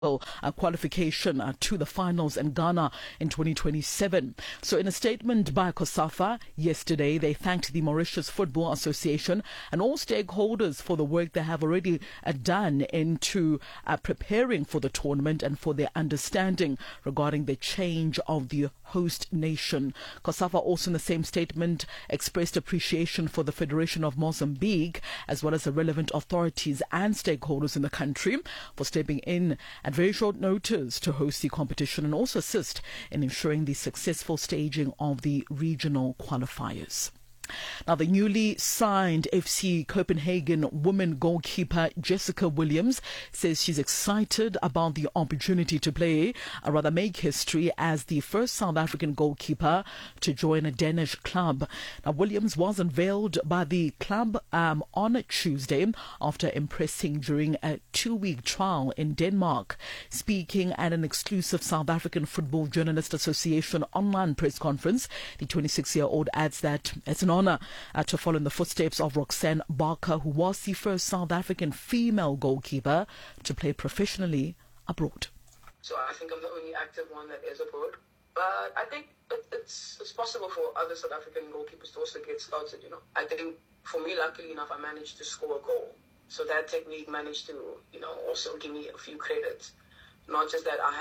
qualification to the finals in Ghana in 2027. So in a statement by COSAFA yesterday, they thanked the Mauritius Football Association and all stakeholders for the work they have already done into preparing for the tournament and for their understanding regarding the change of the host nation. COSAFA also in the same statement expressed appreciation for the Federation of Mozambique as well as the relevant authorities and stakeholders in the country for stepping in at very short notice to host the competition and also assist in ensuring the successful staging of the regional qualifiers. Now, the newly signed FC Copenhagen women goalkeeper Jessica Williams says she's excited about the opportunity to play, or rather make history as the first South African goalkeeper to join a Danish club. Now, Williams was unveiled by the club on Tuesday after impressing during a 2-week trial in Denmark. Speaking at an exclusive South African Football Journalist Association online press conference, the 26-year-old adds that it's an honor to follow in the footsteps of Roxanne Barker, who was the first South African female goalkeeper to play professionally abroad. So I think I'm the only active one that is abroad. But I think it's possible for other South African goalkeepers to also get started, I think for me, luckily enough, I managed to score a goal. So that technique managed to, also give me a few credits. Not just that I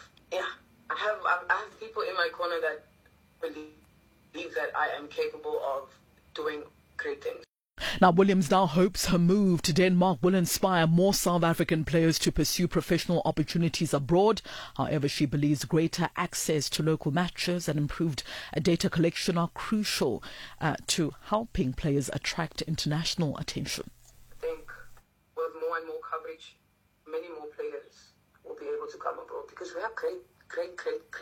have people in my corner that believe that I am capable of doing great things. Now, Williams now hopes her move to Denmark will inspire more South African players to pursue professional opportunities abroad. However, she believes greater access to local matches and improved data collection are crucial to helping players attract international attention. I think with more and more coverage, many more players will be able to come abroad because we have great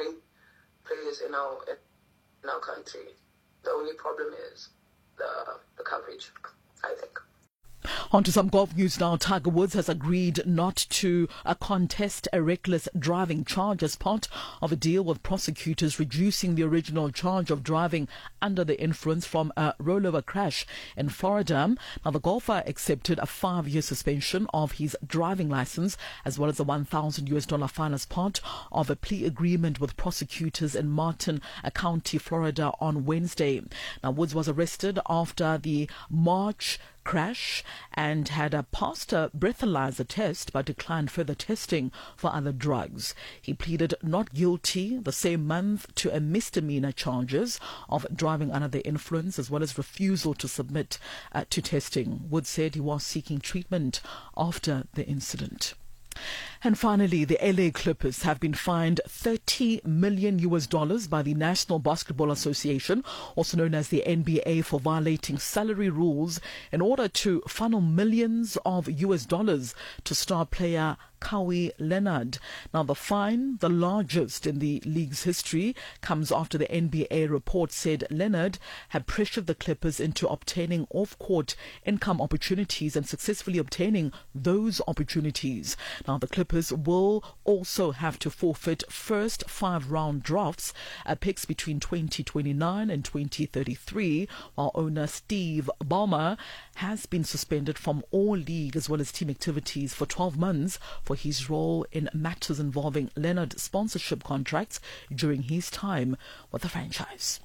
players in our country. The only problem is the coverage, I think. On to some golf news now. Tiger Woods has agreed not to contest a reckless driving charge as part of a deal with prosecutors reducing the original charge of driving under the influence from a rollover crash in Florida. Now, the golfer accepted a 5-year suspension of his driving license as well as a $1,000 fine as part of a plea agreement with prosecutors in Martin County, Florida on Wednesday. Now, Woods was arrested after the March crash and had passed a breathalyzer test but declined further testing for other drugs. He pleaded not guilty the same month to a misdemeanor charges of driving under the influence as well as refusal to submit to testing. Wood said he was seeking treatment after the incident. And finally, the LA Clippers have been fined $30 million by the National Basketball Association, also known as the NBA, for violating salary rules in order to funnel millions of US dollars to star player Kawhi Leonard. Now, the fine, the largest in the league's history, comes after the NBA report said Leonard had pressured the Clippers into obtaining off-court income opportunities and successfully obtaining those opportunities. Now, the Clippers will also have to forfeit first 5-round drafts, picks between 2029 and 2033, while owner Steve Ballmer has been suspended from all league as well as team activities for 12 months for his role in matters involving Leonard sponsorship contracts during his time with the franchise.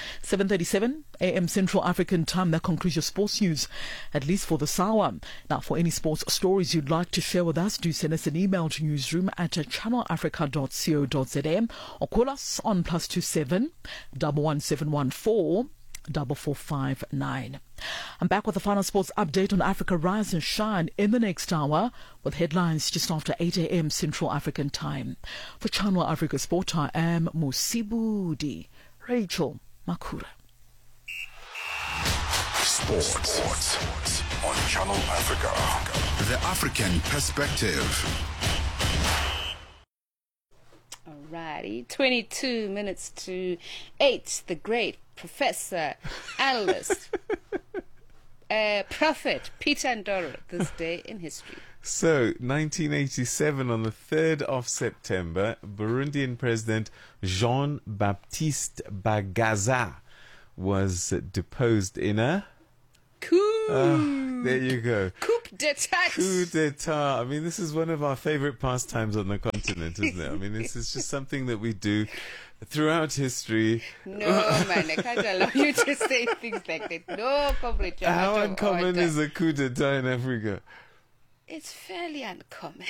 7:37 a.m. Central African Time. That concludes your sports news, at least for this hour. Now, for any sports stories you'd like to share with us, do send us an email to newsroom@channelafrica.co.za or call us on +27 11714 4459. I'm back with the final sports update on Africa Rise and Shine in the next hour with headlines just after 8 a.m. Central African Time. For Channel Africa Sport, I am Musibudi Rachel Makura. Sports on Channel Africa. The African perspective. Alrighty, 22 minutes to 8. The great professor, analyst, prophet Peter Ndoro, this day in history. So, 1987, on the 3rd of September, Burundian President Jean-Baptiste Bagaza was deposed in a coup. There you go. Coup d'etat. Coup d'etat. I mean, this is one of our favorite pastimes on the continent, isn't it? I mean, this is just something that we do throughout history. No, man, I can't allow you to say things like that. No, comrade. you're How out of uncommon order. is a coup d'etat in Africa? It's fairly uncommon.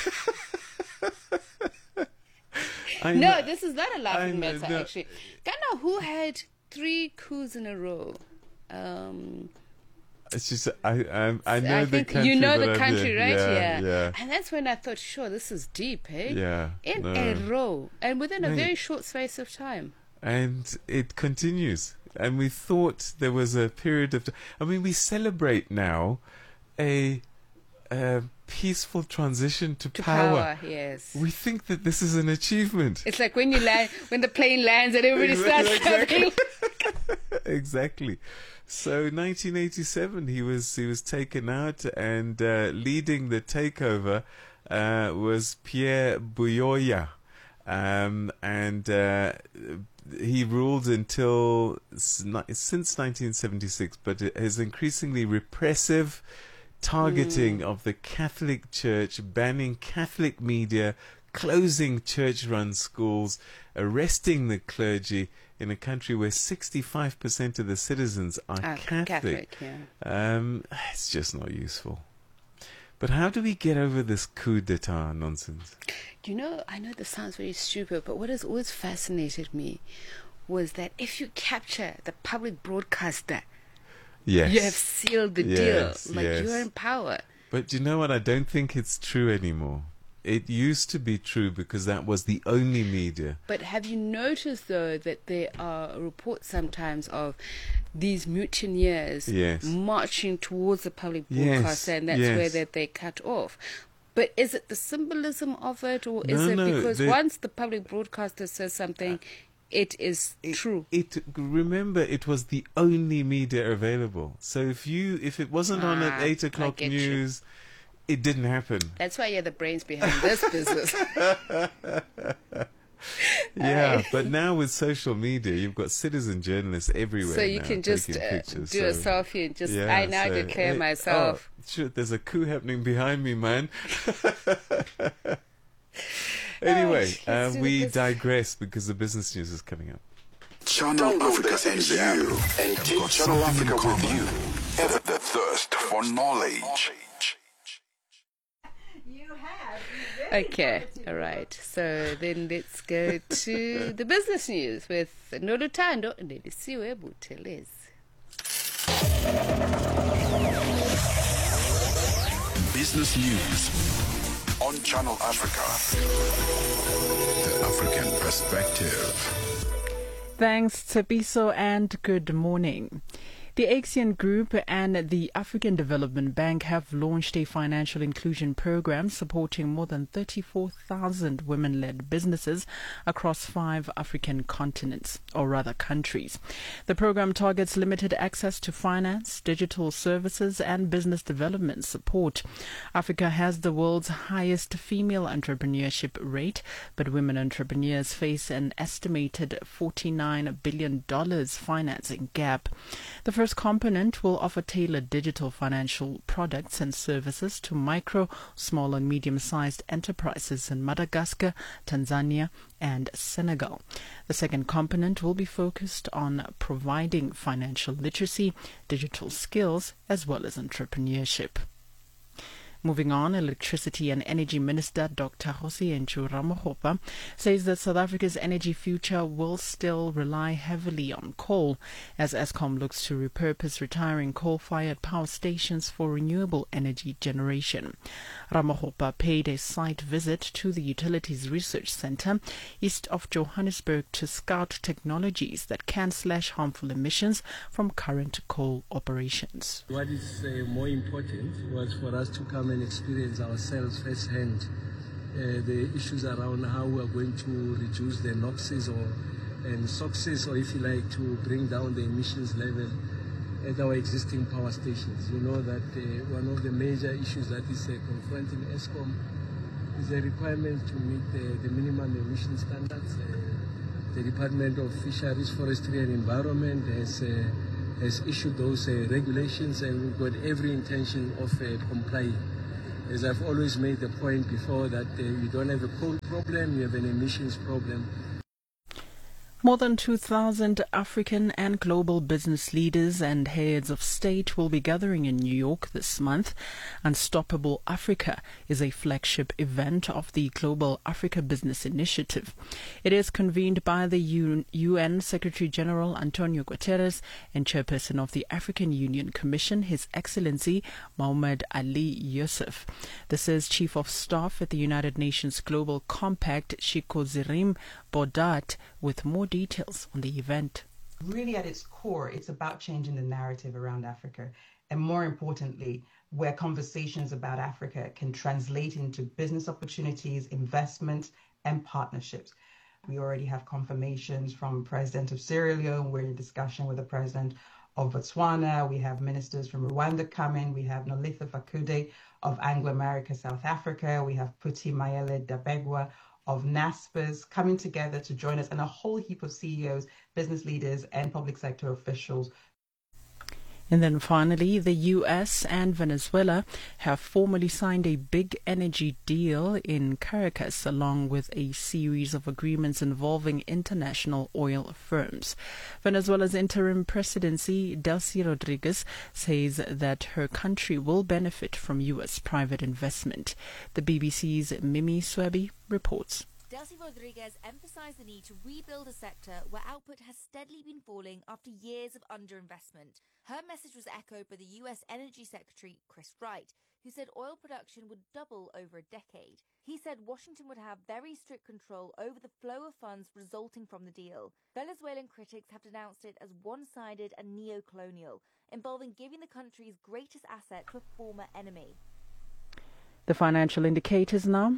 I No, know- this is not a I laughing know, matter, no. actually. Ghana, who had 3 coups in a row? It's just I know I the think country. you know but the I country, did. right? Yeah. And that's when I thought, sure, this is deep, eh? Yeah, In no. a row. And within a Mate. very short space of time. And it continues. And we thought there was a period of. I mean, we celebrate now a peaceful transition to Power, yes. We think that this is an achievement. It's like when you land, when the plane lands and everybody starts Exactly. clapping. Exactly. So 1987, he was taken out, and leading the takeover was Pierre Buyoya, and he ruled until since 1976. But his increasingly repressive targeting of the Catholic Church, banning Catholic media, closing church-run schools, arresting the clergy in a country where 65% of the citizens are Catholic. It's just not useful. But how do we get over this coup d'etat nonsense? You know, I know this sounds very stupid, but what has always fascinated me was that if you capture the public broadcaster, Yes. you have sealed the Yes, deal. Like, yes. you're in power. But you know what? I don't think it's true anymore. It used to be true because that was the only media. But have you noticed, though, that there are reports sometimes of these mutineers Yes. marching towards the public Yes, broadcaster, and that's yes. where that they cut off? But is it the symbolism of it, or is No, it no, because the- once the public broadcaster says something, it is true? Remember, it was the only media available. So if it wasn't on at 8 I o'clock get you. news, it didn't happen. That's why you're the brains behind this business. Yeah, but now with social media, you've got citizen journalists everywhere. So you now can just taking pictures, do a so- selfie and just, Yeah, I now so, declare hey, myself. Oh, shit, there's a coup happening behind me, man. Anyway, let's do we this. digress because the business news is coming up. Channel Africa and you, and take Channel Africa with you. Ever the thirst for knowledge. Okay, all right. So then let's go to the business news with Nolutando Nelisiwe Buthelezi. Business news on Channel Africa. The African perspective. Thanks, Tsepiso, and good morning. The Axion Group and the African Development Bank have launched a financial inclusion program supporting more than 34,000 women-led businesses across 5 African continents, or rather countries. The program targets limited access to finance, digital services, and business development support. Africa has the world's highest female entrepreneurship rate, but women entrepreneurs face an estimated $49 billion financing gap. The first component will offer tailored digital financial products and services to micro, small and medium-sized enterprises in Madagascar, Tanzania and Senegal. The second component will be focused on providing financial literacy, digital skills as well as entrepreneurship. Moving on, Electricity and Energy Minister Dr. Hosientsho Ramokgopa says that South Africa's energy future will still rely heavily on coal as Eskom looks to repurpose retiring coal-fired power stations for renewable energy generation. Ramokgopa paid a site visit to the Utilities Research Centre east of Johannesburg to scout technologies that can slash harmful emissions from current coal operations. What is more important was for us to come and experience ourselves firsthand the issues around how we are going to reduce the NOxes and SOxes, or if you like, to bring down the emissions level at our existing power stations. You know that one of the major issues that is confronting Eskom is the requirement to meet the minimum emission standards. The Department of Fisheries, Forestry and Environment has has issued those regulations, and we've got every intention of complying. As I've always made the point before, that you don't have a coal problem, you have an emissions problem. More than 2,000 African and global business leaders and heads of state will be gathering in New York this month. Unstoppable Africa is a flagship event of the Global Africa Business Initiative. It is convened by the UN Secretary-General Antonio Guterres and Chairperson of the African Union Commission, His Excellency Mohamed Ali Yusuf. This is Chief of Staff at the United Nations Global Compact, Shikozirim Bodat, with more details on the event. Really, at its core, it's about changing the narrative around Africa, and more importantly, where conversations about Africa can translate into business opportunities, investments, and partnerships. We already have confirmations from the President of Sierra Leone. We're in discussion with the President of Botswana. We have ministers from Rwanda coming. We have Nolitha Fakude of Anglo America, South Africa. We have Puti Mayele Dabegwa of NASPERS coming together to join us, and a whole heap of CEOs, business leaders, and public sector officials. And then finally, the US and Venezuela have formally signed a big energy deal in Caracas, along with a series of agreements involving international oil firms. Venezuela's interim presidency, Delcy Rodriguez, says that her country will benefit from US private investment. The BBC's Mimi Swabi reports. Delcy Rodriguez emphasised the need to rebuild a sector where output has steadily been falling after years of underinvestment. Her message was echoed by the US Energy Secretary, Chris Wright, who said oil production would double over a decade. He said Washington would have very strict control over the flow of funds resulting from the deal. Venezuelan critics have denounced it as one-sided and neo-colonial, involving giving the country's greatest asset to a former enemy. The financial indicators now.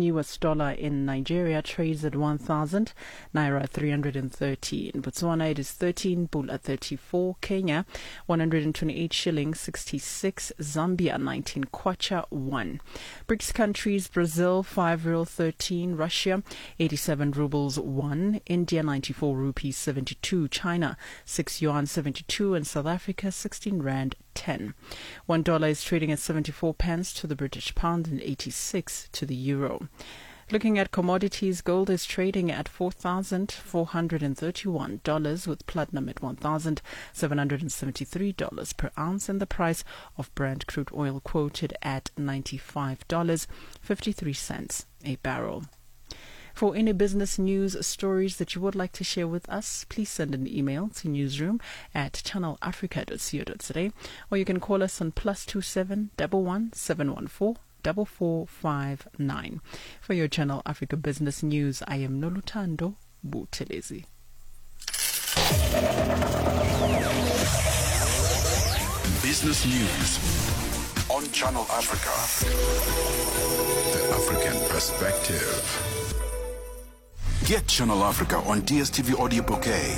$1 in Nigeria trades at 1,000 Naira 313. In Botswana it is 13 Pula 34. Kenya 128 shillings 66. Zambia 19 Kwacha 1. BRICS countries: Brazil 5 Real 13. Russia 87 rubles 1. India 94 rupees 72. China 6 yuan 72. And South Africa 16 rand 10. $1 is trading at 74 pence to the British pound and 86 to the euro. Looking at commodities, gold is trading at $4,431, with platinum at $1,773 per ounce, and the price of Brent crude oil quoted at $95.53 a barrel. For any business news stories that you would like to share with us, please send an email to newsroom@channelafrica.co.za, or you can call us on +27 11 714 4459. For your Channel Africa Business News, I am Noluthando Buthelezi. Business News on Channel Africa. The African Perspective. Get Channel Africa on DSTV Audio Bouquet.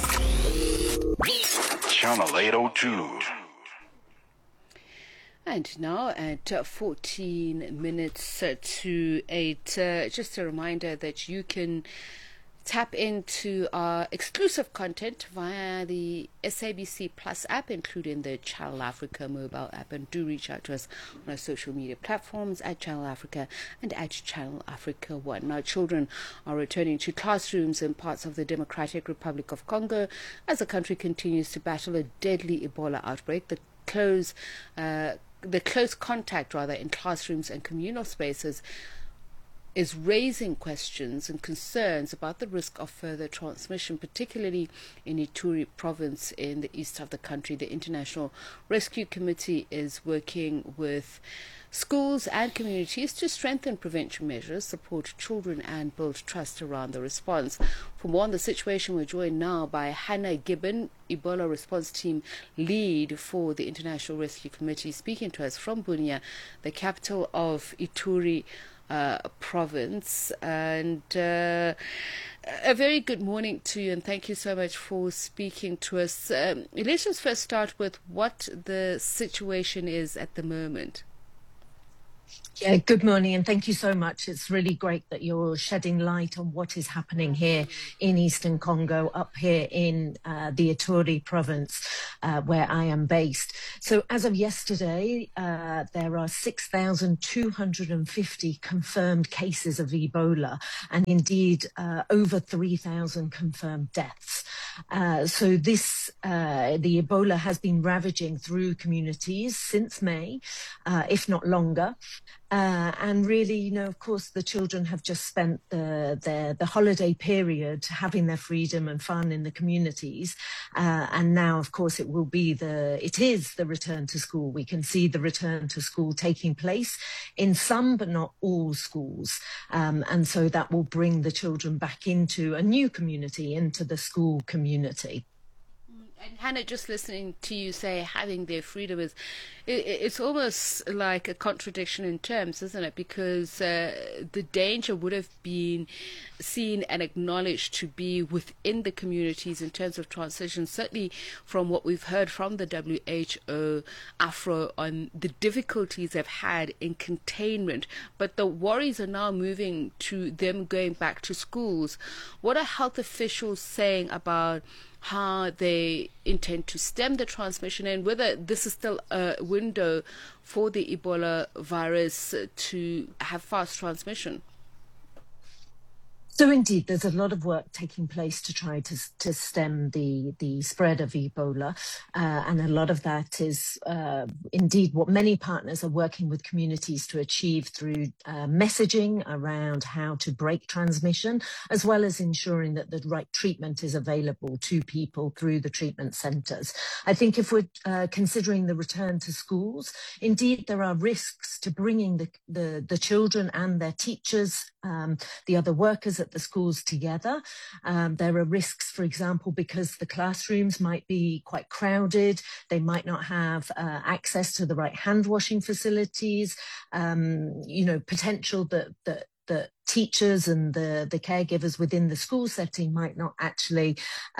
Channel 802. And now at 14 minutes to 8, just a reminder that you can tap into our exclusive content via the SABC Plus app, including the Channel Africa mobile app, and do reach out to us on our social media platforms at Channel Africa and at Channel Africa 1. Now, children are returning to classrooms in parts of the Democratic Republic of Congo as the country continues to battle a deadly Ebola outbreak. The close contact in classrooms and communal spaces is raising questions and concerns about the risk of further transmission, particularly in Ituri province in the east of the country. The International Rescue Committee is working with schools and communities to strengthen prevention measures, support children, and build trust around the response. For more on the situation, we're joined now by Hannah Gibbon, Ebola Response Team Lead for the International Rescue Committee, speaking to us from Bunia, the capital of Ituri province. And a very good morning to you, and thank you so much for speaking to us. Let's just first start with what the situation is at the moment. Yeah, good morning, and thank you so much. It's really great that you're shedding light on what is happening here in Eastern Congo, up here in the Ituri province, where I am based. So as of yesterday, there are 6,250 confirmed cases of Ebola, and indeed over 3,000 confirmed deaths. So this, the Ebola has been ravaging through communities since May, if not longer. And really, you know, of course, the children have just spent the holiday period having their freedom and fun in the communities. And now, of course, it is the return to school. We can see the return to school taking place in some, but not all schools. And so that will bring the children back into a new community, into the school community. And Hannah, just listening to you say having their freedom it's almost like a contradiction in terms, isn't it? Because the danger would have been seen and acknowledged to be within the communities in terms of transition, certainly from what we've heard from the WHO, AFRO, on the difficulties they've had in containment. But the worries are now moving to them going back to schools. What are health officials saying about how they intend to stem the transmission, and whether this is still a window for the Ebola virus to have fast transmission? So indeed, there's a lot of work taking place to try to stem the spread of Ebola, and a lot of that is indeed what many partners are working with communities to achieve through messaging around how to break transmission, as well as ensuring that the right treatment is available to people through the treatment centres. I think if we're considering the return to schools, indeed there are risks to bringing the children and their teachers, the other workers at the schools together. There are risks, for example, because the classrooms might be quite crowded. They might not have access to the right hand washing facilities. Potential that teachers and the caregivers within the school setting might not actually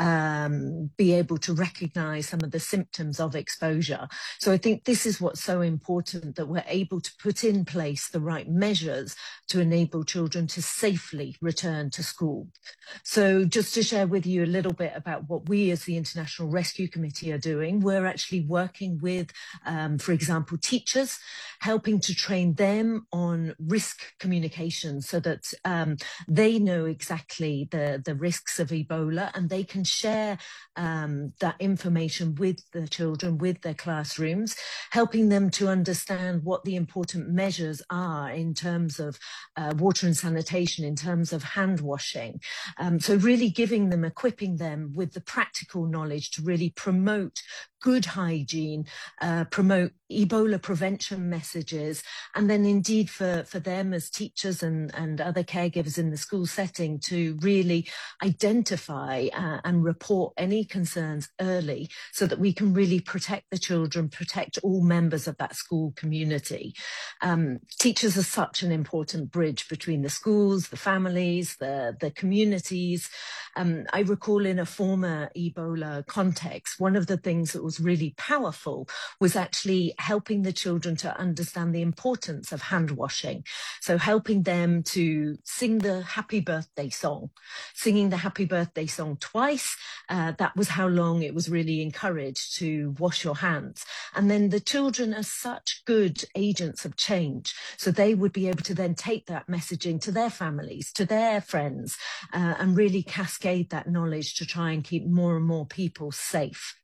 be able to recognize some of the symptoms of exposure. So I think this is what's so important, that we're able to put in place the right measures to enable children to safely return to school. So just to share with you a little bit about what we as the International Rescue Committee are doing, we're actually working with, for example, teachers, helping to train them on risk communication so that they know exactly the risks of Ebola, and they can share that information with the children, with their classrooms, helping them to understand what the important measures are in terms of water and sanitation, in terms of hand washing. So really equipping them with the practical knowledge to really promote good hygiene, promote Ebola prevention messages, and then indeed for them as teachers and other caregivers in the school setting to really identify and report any concerns early, so that we can really protect the children, protect all members of that school community. Teachers are such an important bridge between the schools, the families, the communities. I recall in a former Ebola context, one of the things that was really powerful was actually helping the children to understand the importance of hand washing. So helping them to sing the happy birthday song, singing the happy birthday song twice. That was how long it was really encouraged to wash your hands. And then the children are such good agents of change. So they would be able to then take that messaging to their families, to their friends, and really cascade that knowledge to try and keep more and more people safe.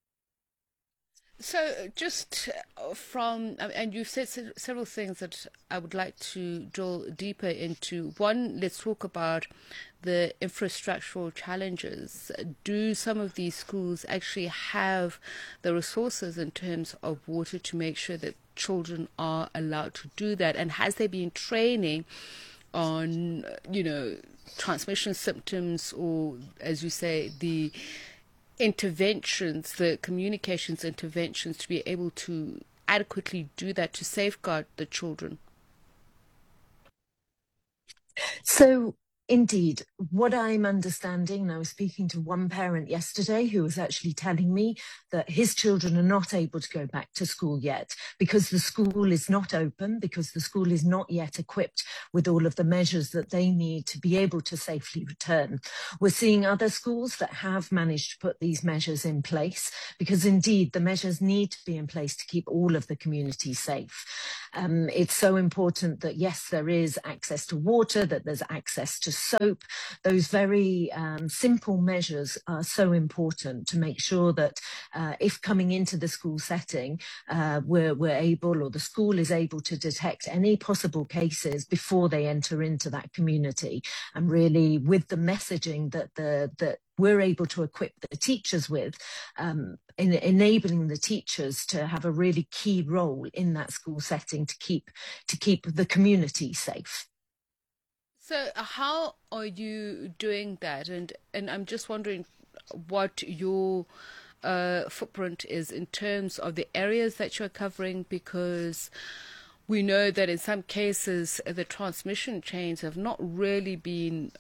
So just from, and you've said several things that I would like to drill deeper into. One, let's talk about the infrastructural challenges. Do some of these schools actually have the resources in terms of water to make sure that children are allowed to do that? And has there been training on, transmission symptoms, or, as you say, the interventions, the communications interventions, to be able to adequately do that to safeguard the children? So Indeed. What I'm understanding, and I was speaking to one parent yesterday who was actually telling me that his children are not able to go back to school yet because the school is not open, because the school is not yet equipped with all of the measures that they need to be able to safely return. We're seeing other schools that have managed to put these measures in place because indeed the measures need to be in place to keep all of the community safe. It's so important that, yes, there is access to water, that there's access to soap. Those very simple measures are so important to make sure that if coming into the school setting, we're able, or the school is able to detect any possible cases before they enter into that community. And really with the messaging that we're able to equip the teachers with, in enabling the teachers to have a really key role in that school setting to keep the community safe. So how are you doing that? And I'm just wondering what your footprint is in terms of the areas that you're covering, because we know that in some cases the transmission chains have not really been,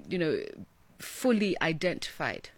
fully identified.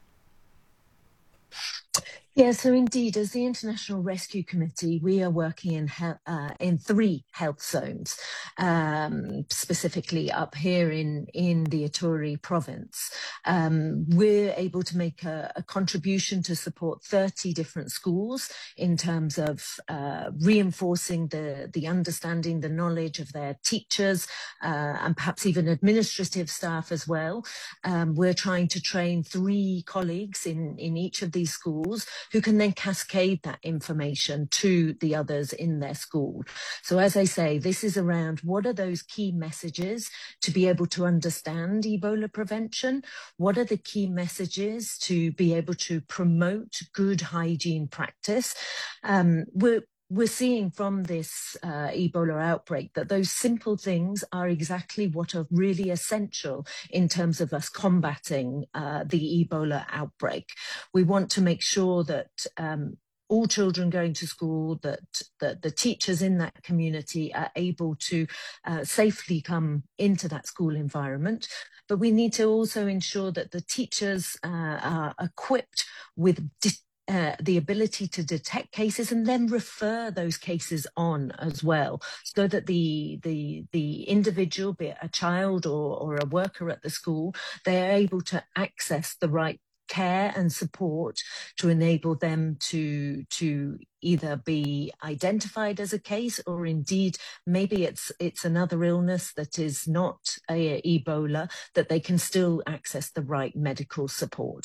Yeah, so indeed, as the International Rescue Committee, we are working in 3 health zones, specifically up here in the Ituri province. We're able to make a contribution to support 30 different schools in terms of reinforcing the understanding, the knowledge of their teachers, and perhaps even administrative staff as well. We're trying to train 3 colleagues in each of these schools who can then cascade that information to the others in their school. So as I say, this is around what are those key messages to be able to understand Ebola prevention? What are the key messages to be able to promote good hygiene practice? We're seeing from this Ebola outbreak that those simple things are exactly what are really essential in terms of us combating the Ebola outbreak. We want to make sure that all children going to school, that the teachers in that community are able to safely come into that school environment. But we need to also ensure that the teachers are equipped with the ability to detect cases and then refer those cases on as well, so that the individual, be it a child or a worker at the school, they are able to access the right care and support to enable them to either be identified as a case, or indeed maybe it's another illness that is not Ebola, that they can still access the right medical support.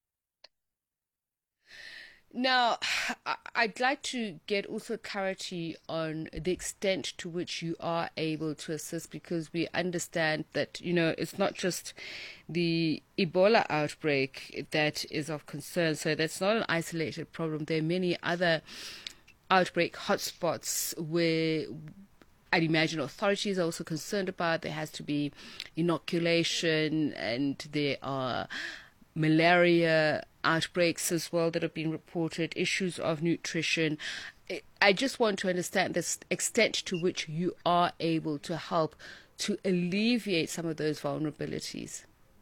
Now, I'd like to get also clarity on the extent to which you are able to assist, because we understand that, it's not just the Ebola outbreak that is of concern. So that's not an isolated problem. There are many other outbreak hotspots where I'd imagine authorities are also concerned about. There has to be inoculation, and there are malaria outbreaks as well that have been reported, issues of nutrition. I just want to understand the extent to which you are able to help to alleviate some of those vulnerabilities.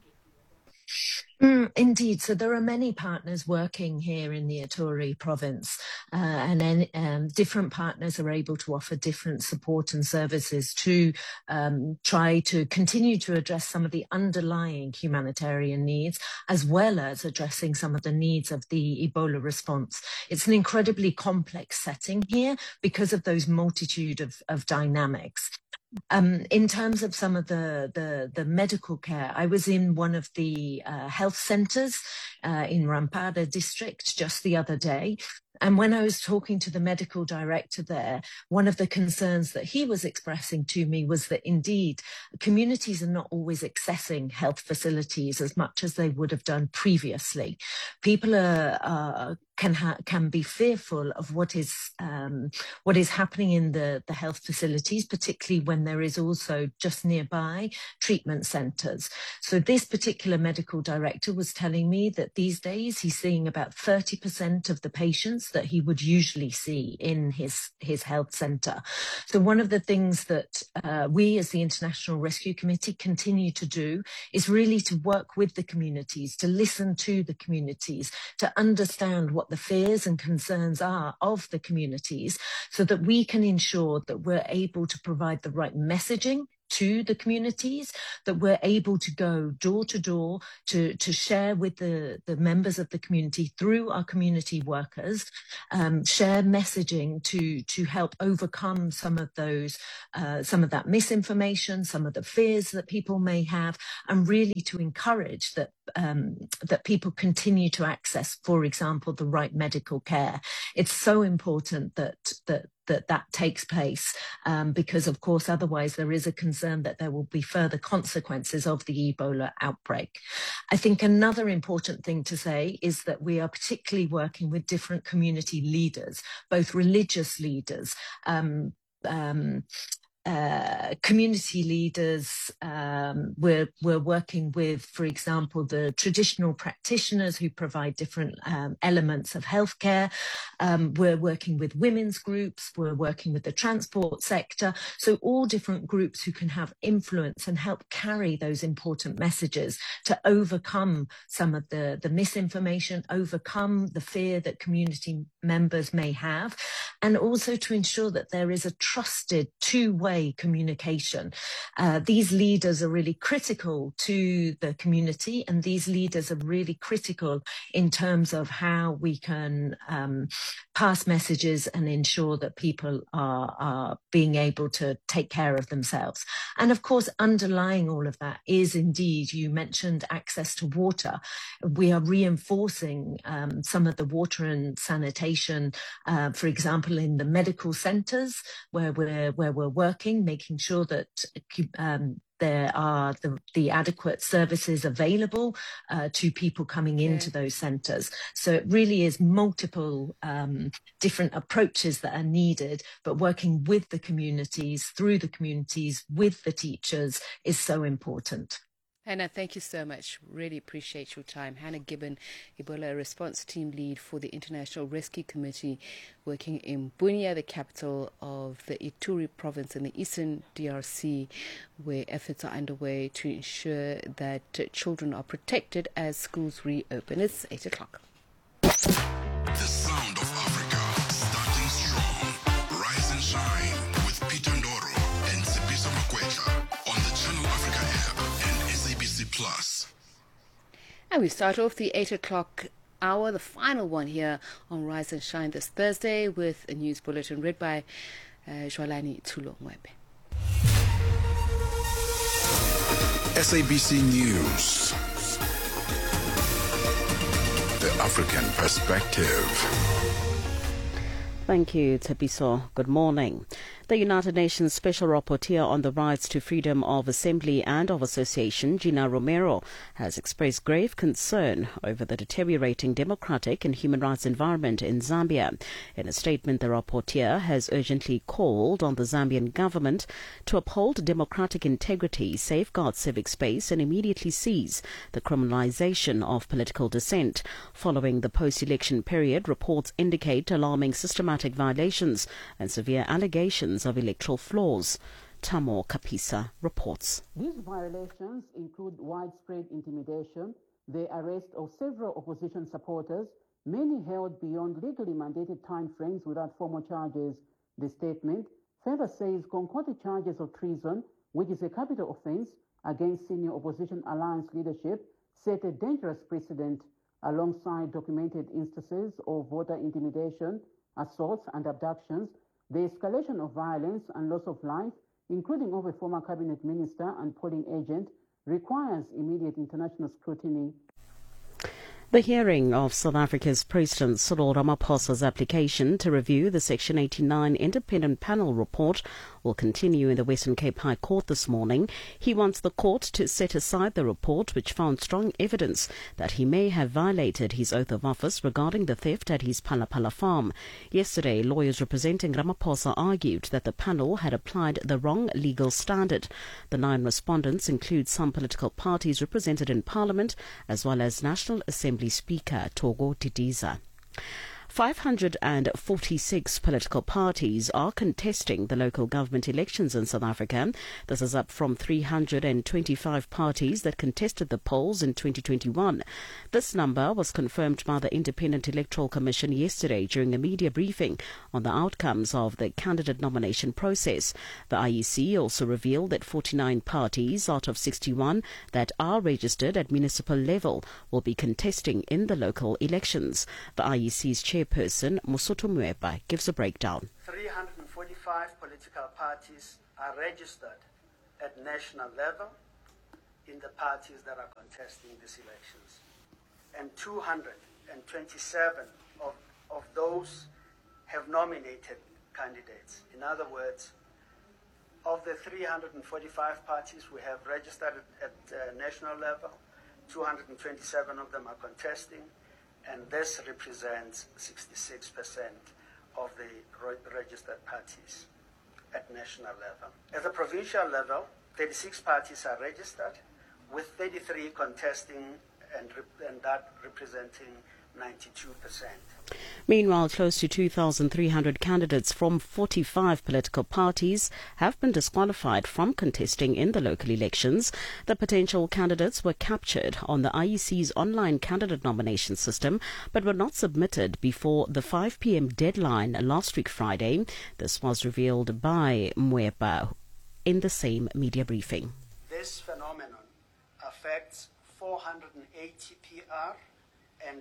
Indeed. So there are many partners working here in the Ituri province, and then different partners are able to offer different support and services to try to continue to address some of the underlying humanitarian needs, as well as addressing some of the needs of the Ebola response. It's an incredibly complex setting here because of those multitude of dynamics. In terms of some of the medical care, I was in one of the health centres in Rampada district just the other day. And when I was talking to the medical director there, one of the concerns that he was expressing to me was that indeed communities are not always accessing health facilities as much as they would have done previously. People are can be fearful of what is happening in the health facilities, particularly when there is also just nearby treatment centres. So this particular medical director was telling me that these days he's seeing about 30% of the patients that he would usually see in his health centre. So one of the things that we as the International Rescue Committee continue to do is really to work with the communities, to listen to the communities, to understand what the fears and concerns are of the communities, so that we can ensure that we're able to provide the right messaging to the communities, that we're able to go door to door to share with the members of the community through our community workers, share messaging to help overcome some of that misinformation, some of the fears that people may have, and really to encourage that people continue to access, for example, the right medical care. It's so important that takes place, because of course otherwise there is a concern that there will be further consequences of the Ebola outbreak. I think another important thing to say is that we are particularly working with different community leaders, both religious leaders, community leaders. We're working with, for example, the traditional practitioners who provide different elements of healthcare. We're working with women's groups. We're working with the transport sector. So all different groups who can have influence and help carry those important messages to overcome some of the misinformation, overcome the fear that community members may have, and also to ensure that there is a trusted two-way communication. These leaders are really critical to the community, and these leaders are really critical in terms of how we can pass messages and ensure that people are being able to take care of themselves. And of course, underlying all of that is indeed, you mentioned access to water. We are reinforcing some of the water and sanitation, for example, in the medical centres where we're working, making sure that there are the adequate services available to people coming into those centres. So it really is multiple different approaches that are needed, but working with the communities, through the communities, with the teachers is so important. Hannah, thank you so much. Really appreciate your time. Hannah Gibbon, Ebola Response Team Lead for the International Rescue Committee, working in Bunia, the capital of the Ituri province in the eastern DRC, where efforts are underway to ensure that children are protected as schools reopen. It's 8 o'clock. The sound of Africa, starting strong. Rise and shine with Peter Ndoro and Sipiso Makwetla on the Channel Africa app and SABC Plus. And we start off the 8 o'clock hour, the final one here on Rise and Shine this Thursday, with a news bulletin read by Jwalani Tulongwebe. SABC News. The African Perspective. Thank you, Tepiso. Good morning. The United Nations Special Rapporteur on the Rights to Freedom of Assembly and of Association, Gina Romero, has expressed grave concern over the deteriorating democratic and human rights environment in Zambia. In a statement, the rapporteur has urgently called on the Zambian government to uphold democratic integrity, safeguard civic space, and immediately cease the criminalization of political dissent. Following the post-election period, reports indicate alarming systematic violations and severe allegations of electoral flaws. Tamo Kapisa reports. These violations include widespread intimidation, the arrest of several opposition supporters, many held beyond legally mandated timeframes without formal charges. The statement further says concocted charges of treason, which is a capital offense against senior opposition alliance leadership, set a dangerous precedent, alongside documented instances of voter intimidation, assaults and abductions. The escalation of violence and loss of life, including of a former cabinet minister and polling agent, requires immediate international scrutiny. The hearing of South Africa's President Cyril Ramaphosa's application to review the Section 89 independent panel report will continue in the Western Cape High Court this morning. He wants the court to set aside the report, which found strong evidence that he may have violated his oath of office regarding the theft at his Phalaphala farm. Yesterday, lawyers representing Ramaphosa argued that the panel had applied the wrong legal standard. The 9 respondents include some political parties represented in Parliament, as well as National Assembly Speaker Togo Didiza. 546 political parties are contesting the local government elections in South Africa. This is up from 325 parties that contested the polls in 2021. This number was confirmed by the Independent Electoral Commission yesterday during a media briefing on the outcomes of the candidate nomination process. The IEC also revealed that 49 parties out of 61 that are registered at municipal level will be contesting in the local elections. The IEC's chairperson, Mosotho Moepa, gives a breakdown. 345 political parties are registered at national level in the parties that are contesting these elections. And 227 of those have nominated candidates. In other words, of the 345 parties we have registered at national level, 227 of them are contesting, and this represents 66% of the registered parties at national level. At the provincial level, 36 parties are registered, with 33 contesting and that representing 92%. Meanwhile, close to 2,300 candidates from 45 political parties have been disqualified from contesting in the local elections. The potential candidates were captured on the IEC's online candidate nomination system, but were not submitted before the 5 p.m. deadline last week Friday. This was revealed by Moepa in the same media briefing. This phenomenon affects 480 PR and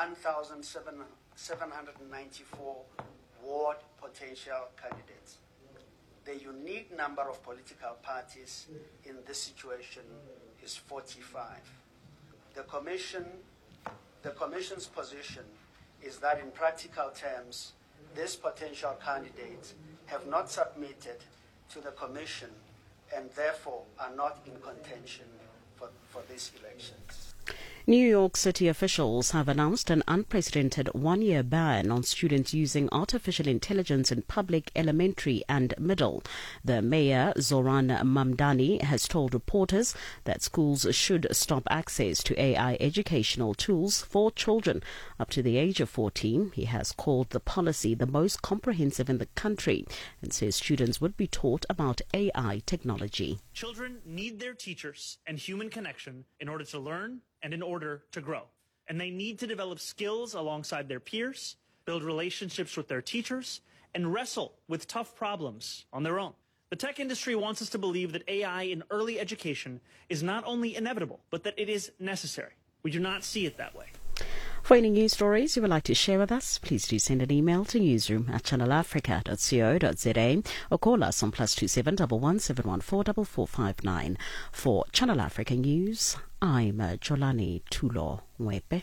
1,794 ward potential candidates. The unique number of political parties in this situation is 45. The Commission's position is that in practical terms, these potential candidates have not submitted to the Commission and therefore are not in contention for these elections. New York City officials have announced an unprecedented one-year ban on students using artificial intelligence in public, elementary and middle. The mayor, Zoran Mamdani, has told reporters that schools should stop access to AI educational tools for children up to the age of 14. He has called the policy the most comprehensive in the country and says students would be taught about AI technology. Children need their teachers and human connection in order to learn and in order to grow. And they need to develop skills alongside their peers, build relationships with their teachers, and wrestle with tough problems on their own. The tech industry wants us to believe that AI in early education is not only inevitable, but that it is necessary. We do not see it that way. For any news stories you would like to share with us, please do send an email to newsroom@channelafrica.co.za or call us on +27 11 714 4459. For Channel Africa News, I'm Jolani Tulo Mwepe.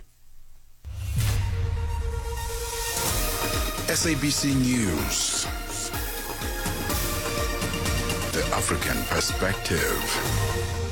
SABC News. The African Perspective.